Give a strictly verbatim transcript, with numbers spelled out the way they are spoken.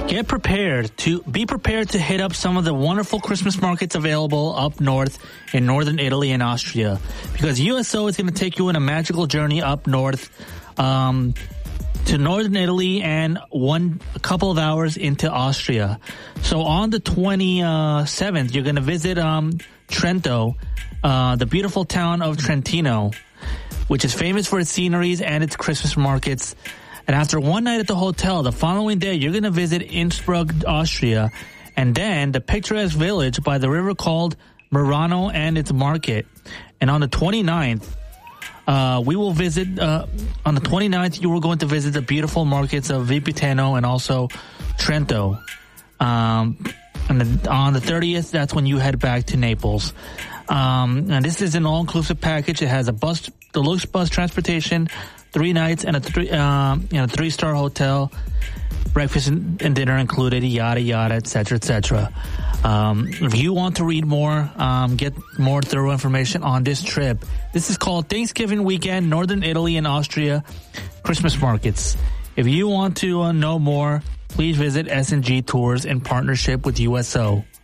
Get prepared to be prepared to hit up some of the wonderful Christmas markets available up north in northern Italy and Austria, because U S O is going to take you on a magical journey up north um, to northern Italy and one a couple of hours into Austria. So on the twenty-seventh, you're going to visit um, Trento, uh, the beautiful town of Trentino, which is famous for its sceneries and its Christmas markets. And after one night at the hotel, the following day, you're going to visit Innsbruck, Austria, and then the picturesque village by the river called Murano and its market. And on the twenty-ninth, uh, we will visit, uh, on the twenty-ninth, you are going to visit the beautiful markets of Vipiteno and also Trento. Um, and the, on the thirtieth, that's when you head back to Naples. Um, and this is an all-inclusive package. It has a bus, deluxe bus transportation, three nights, and a three, um, you know, three-star hotel, breakfast and, and dinner included, yada yada, et cetera, et cetera. Um, if you want to read more, um, get more thorough information on this trip, this is called Thanksgiving Weekend, Northern Italy and Austria Christmas Markets. If you want to uh, know more, please visit S and G Tours in partnership with U S O.